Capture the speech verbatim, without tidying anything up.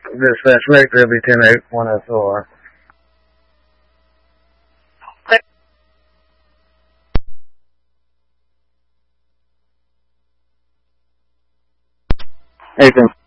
Dispatch Lakeville, ten eight one S O R. Hey,